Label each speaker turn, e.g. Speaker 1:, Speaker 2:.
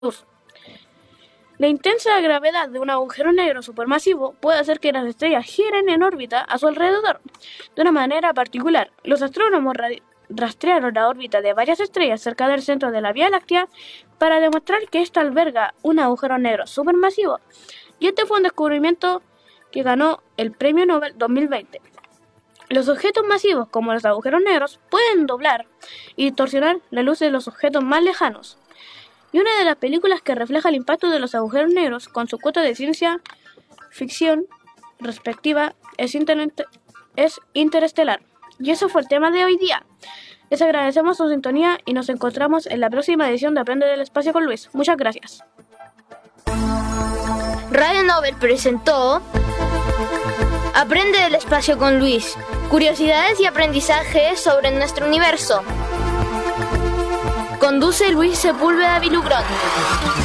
Speaker 1: luz. La intensa gravedad de un agujero negro supermasivo puede hacer que las estrellas giren en órbita a su alrededor de una manera particular. Los astrónomos rastrearon la órbita de varias estrellas cerca del centro de la Vía Láctea para demostrar que ésta alberga un agujero negro supermasivo, y este fue un descubrimiento que ganó el Premio Nobel 2020. Los objetos masivos, como los agujeros negros, pueden doblar y distorsionar la luz de los objetos más lejanos. Y una de las películas que refleja el impacto de los agujeros negros con su cuota de ciencia ficción respectiva es Interestelar. Y eso fue el tema de hoy día. Les agradecemos su sintonía y nos encontramos en la próxima edición de Aprende del Espacio con Luis. Muchas gracias.
Speaker 2: Radio Nobel presentó Aprende del Espacio con Luis. Curiosidades y aprendizajes sobre nuestro universo. Conduce Luis Sepúlveda Vilugrón.